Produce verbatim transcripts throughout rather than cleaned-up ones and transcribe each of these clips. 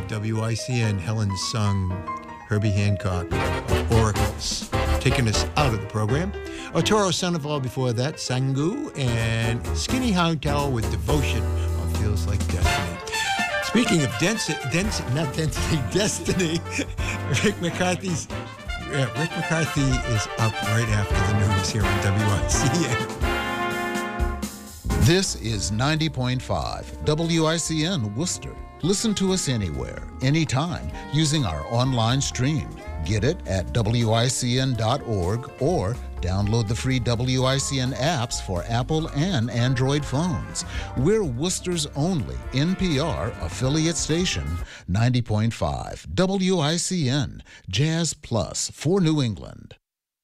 W I C N, Helen Sung, Herbie Hancock, Oracles, taking us out of the program. Arturo Sandoval before that, Sangu, and Skinny Hightower with Devotion on Feels Like Destiny. Speaking of density, dens- not density, destiny, Rick McCarthy's uh, Rick McCarthy is up right after the news here on W I C N. This is ninety point five W I C N Worcester. Listen to us anywhere, anytime, using our online stream. Get it at W I C N dot org or download the free W I C N apps for Apple and Android phones. We're Worcester's only N P R affiliate station, ninety point five W I C N, Jazz Plus for New England.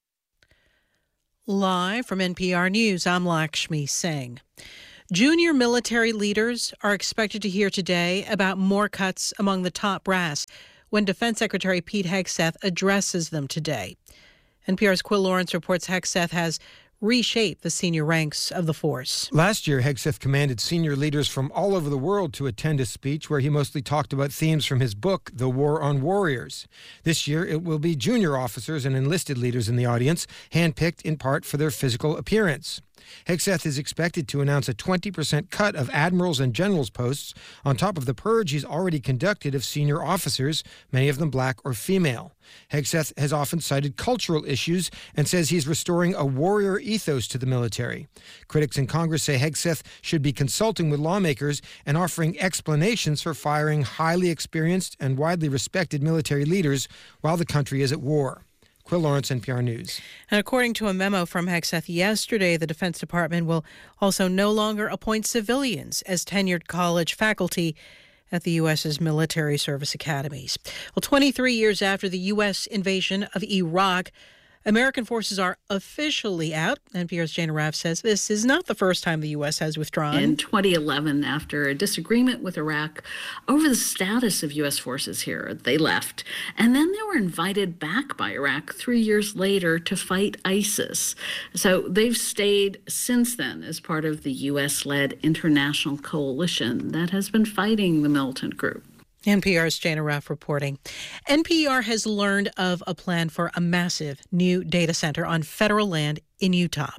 Live from N P R News, I'm Lakshmi Singh. Junior military leaders are expected to hear today about more cuts among the top brass when Defense Secretary Pete Hegseth addresses them today. N P R's Quill Lawrence reports Hegseth has reshaped the senior ranks of the force. Last year, Hegseth commanded senior leaders from all over the world to attend a speech where he mostly talked about themes from his book, The War on Warriors. This year, it will be junior officers and enlisted leaders in the audience, handpicked in part for their physical appearance. Hegseth is expected to announce a twenty percent cut of admirals and generals posts on top of the purge he's already conducted of senior officers, many of them black or female. Hegseth has often cited cultural issues and says he's restoring a warrior ethos to the military. Critics in Congress say Hegseth should be consulting with lawmakers and offering explanations for firing highly experienced and widely respected military leaders while the country is at war. Quill Lawrence, N P R News. And according to a memo from Hegseth yesterday, the Defense Department will also no longer appoint civilians as tenured college faculty at the U S's military service academies. Well, twenty-three years after the U S invasion of Iraq, American forces are officially out. N P R's Jana Raff says this is not the first time the U S has withdrawn. In twenty eleven, after a disagreement with Iraq over the status of U S forces here, they left. And then they were invited back by Iraq three years later to fight ISIS. So they've stayed since then as part of the U S-led international coalition that has been fighting the militant group. N P R's Jana Raff reporting. N P R has learned of a plan for a massive new data center on federal land in Utah.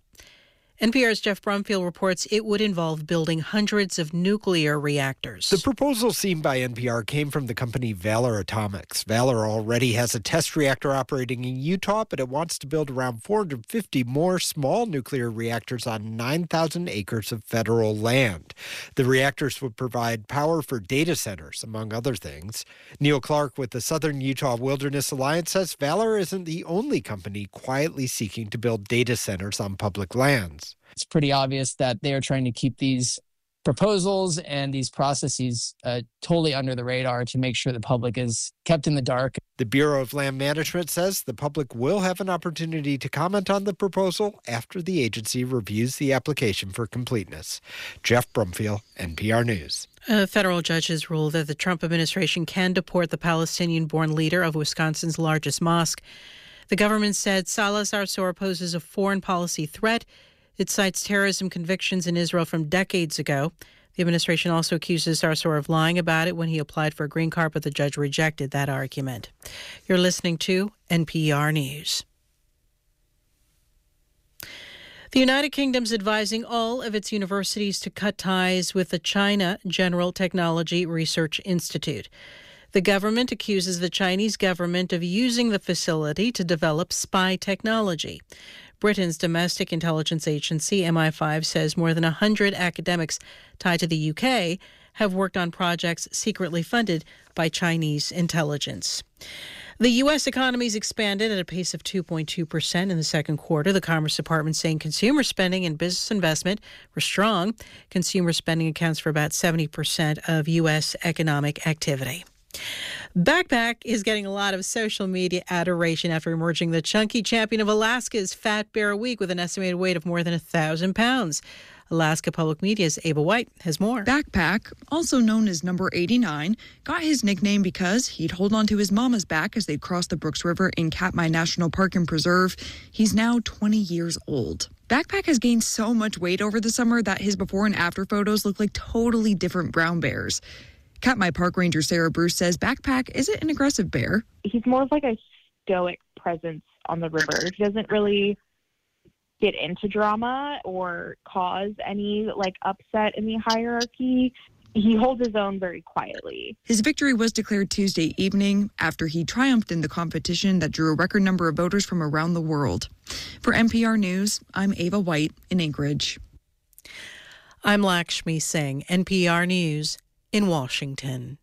N P R's Jeff Brumfield reports it would involve building hundreds of nuclear reactors. The proposal seen by N P R came from the company Valor Atomics. Valor already has a test reactor operating in Utah, but it wants to build around four hundred fifty more small nuclear reactors on nine thousand acres of federal land. The reactors would provide power for data centers, among other things. Neil Clark with the Southern Utah Wilderness Alliance says Valor isn't the only company quietly seeking to build data centers on public lands. It's pretty obvious that they are trying to keep these proposals and these processes uh, totally under the radar to make sure the public is kept in the dark. The Bureau of Land Management says the public will have an opportunity to comment on the proposal after the agency reviews the application for completeness. Jeff Brumfield, N P R News. A federal judge has ruled that the Trump administration can deport the Palestinian-born leader of Wisconsin's largest mosque. The government said Salah Sarsour poses a foreign policy threat. It cites terrorism convictions in Israel from decades ago. The administration also accuses Sarsour of lying about it when he applied for a green card, but the judge rejected that argument. You're listening to N P R News. The United Kingdom's advising all of its universities to cut ties with the China General Technology Research Institute. The government accuses the Chinese government of using the facility to develop spy technology. Britain's domestic intelligence agency, M I five, says more than one hundred academics tied to the U K have worked on projects secretly funded by Chinese intelligence. The U S economy's expanded at a pace of two point two percent in the second quarter. The Commerce Department saying consumer spending and business investment were strong. Consumer spending accounts for about seventy percent of U S economic activity. Backpack is getting a lot of social media adoration after emerging the chunky champion of Alaska's Fat Bear Week with an estimated weight of more than one thousand pounds. Alaska Public Media's Ava White has more. Backpack, also known as Number eighty-nine, got his nickname because he'd hold on to his mama's back as they'd cross the Brooks River in Katmai National Park and Preserve. He's now twenty years old. Backpack has gained so much weight over the summer that his before and after photos look like totally different brown bears. Katmai Park Ranger Sarah Bruce says Backpack isn't an aggressive bear. He's more of like a stoic presence on the river. He doesn't really get into drama or cause any like upset in the hierarchy. He holds his own very quietly. His victory was declared Tuesday evening after he triumphed in the competition that drew a record number of voters from around the world. For N P R News, I'm Ava White in Anchorage. I'm Lakshmi Singh, N P R News in Washington.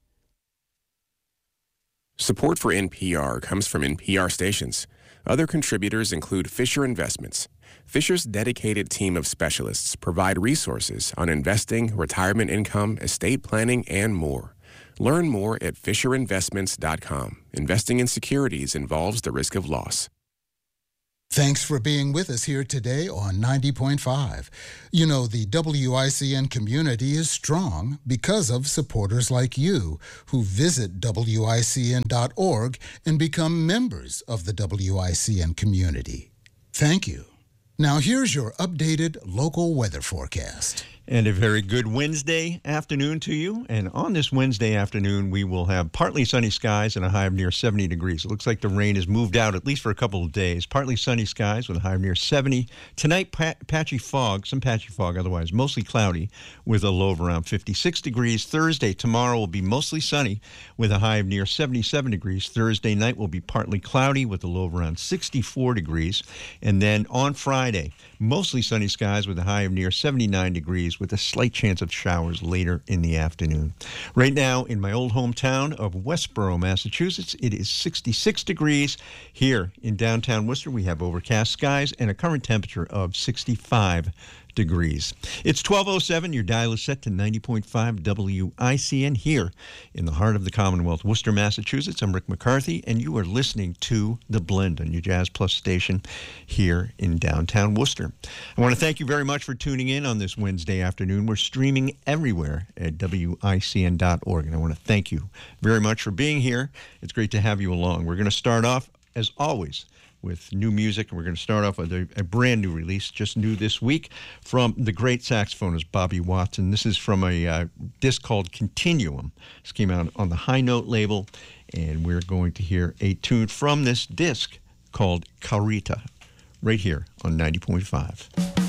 Support for N P R comes from N P R stations. Other contributors include Fisher Investments. Fisher's dedicated team of specialists provide resources on investing, retirement income, estate planning, and more. Learn more at fisher investments dot com. Investing in securities involves the risk of loss. Thanks for being with us here today on ninety point five. You know, the W I C N community is strong because of supporters like you who visit W I C N dot org and become members of the W I C N community. Thank you. Now here's your updated local weather forecast. And a very good Wednesday afternoon to you. And on this Wednesday afternoon, we will have partly sunny skies and a high of near seventy degrees. It looks like the rain has moved out at least for a couple of days. Partly sunny skies with a high of near seventy. Tonight, pat- patchy fog, some patchy fog, otherwise mostly cloudy with a low of around fifty-six degrees. Thursday, tomorrow will be mostly sunny with a high of near seventy-seven degrees. Thursday night will be partly cloudy with a low of around sixty-four degrees. And then on Friday, mostly sunny skies with a high of near seventy-nine degrees with a slight chance of showers later in the afternoon. Right now in my old hometown of Westboro, Massachusetts, it is sixty-six degrees. Here in downtown Worcester, we have overcast skies and a current temperature of sixty-five degrees. It's twelve oh seven. Your dial is set to ninety point five W I C N here in the heart of the Commonwealth, Worcester, Massachusetts. I'm Rick McCarthy, and you are listening to The Blend on your Jazz Plus station here in downtown Worcester. I want to thank you very much for tuning in on this Wednesday afternoon. We're streaming everywhere at W I C N dot org, and I want to thank you very much for being here. It's great to have you along. We're going to start off, as always, with new music. We're going to start off with a, a brand new release, just new this week, from the great saxophonist Bobby Watson. This is from a uh, disc called Continuum. This came out on the High Note label, and we're going to hear a tune from this disc called Carita, right here on ninety point five.